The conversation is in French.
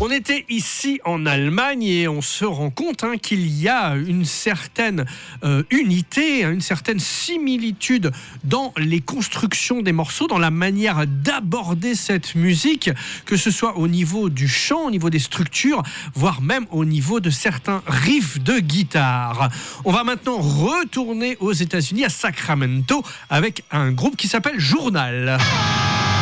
On était ici en Allemagne et on se rend compte qu'il y a une certaine unité, une certaine similitude dans les constructions des morceaux, dans la manière d'aborder cette musique, que ce soit au niveau du chant, au niveau des structures, voire même au niveau de certains riffs de guitare. On va maintenant retourner aux États-Unis, à Sacramento, avec un groupe qui s'appelle Journal.